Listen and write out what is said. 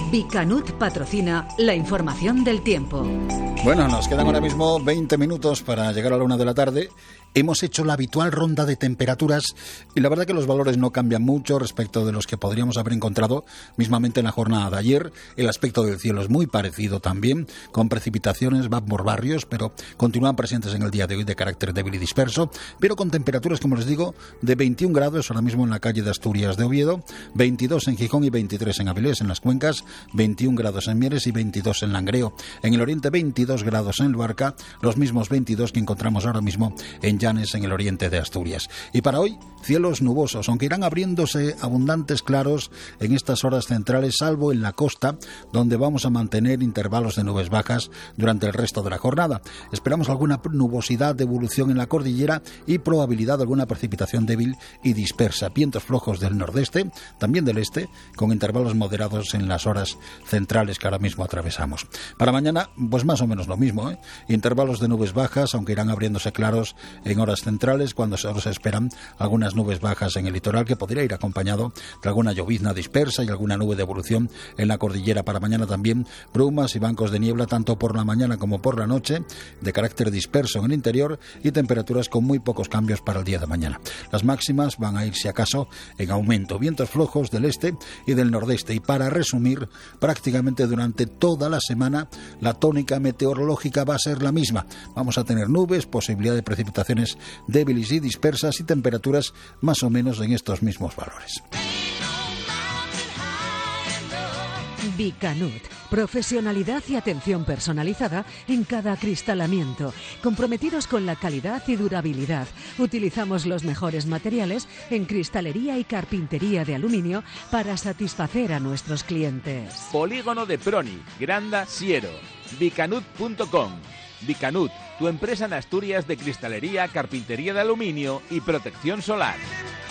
Bicanut patrocina la información del tiempo. Bueno, nos quedan ahora mismo 20 minutos para llegar a la 1 de la tarde. Hemos hecho la habitual ronda de temperaturas y la verdad que los valores no cambian mucho respecto de los que podríamos haber encontrado mismamente en la jornada de ayer. El aspecto del cielo es muy parecido también, con precipitaciones, van por barrios, pero continúan presentes en el día de hoy de carácter débil y disperso, pero con temperaturas, como les digo, de 21 grados ahora mismo en la calle de Asturias de Oviedo, 22 en Gijón y 23 en Avilés, en las Cuencas, 21 grados en Mieres y 22 en Langreo. En el oriente 22 grados en Luarca, los mismos 22 que encontramos ahora mismo en Llanes, en el oriente de Asturias. Y para hoy, cielos nubosos, aunque irán abriéndose abundantes claros en estas horas centrales, salvo en la costa, donde vamos a mantener intervalos de nubes bajas durante el resto de la jornada. Esperamos alguna nubosidad de evolución en la cordillera y probabilidad de alguna precipitación débil y dispersa. Vientos flojos del nordeste, también del este, con intervalos moderados en las horas centrales que ahora mismo atravesamos. Para mañana, pues más o menos lo mismo, intervalos de nubes bajas, aunque irán abriéndose claros en horas centrales, cuando se esperan algunas nubes bajas en el litoral, que podría ir acompañado de alguna llovizna dispersa y alguna nube de evolución en la cordillera. Para mañana también brumas y bancos de niebla, tanto por la mañana como por la noche, de carácter disperso en el interior, y temperaturas con muy pocos cambios para el día de mañana. Las máximas van a ir, si acaso, en aumento. Vientos flojos del este y del nordeste. Y para resumir, prácticamente durante toda la semana, la tónica meteorológica va a ser la misma. Vamos a tener nubes, posibilidad de precipitaciones débiles y dispersas y temperaturas más o menos en estos mismos valores. Bicanut, profesionalidad y atención personalizada en cada acristalamiento, comprometidos con la calidad y durabilidad. Utilizamos los mejores materiales en cristalería y carpintería de aluminio para satisfacer a nuestros clientes. Polígono de Proni, Granda, Siero. Bicanut.com. Bicanut, tu empresa en Asturias de cristalería, carpintería de aluminio y protección solar.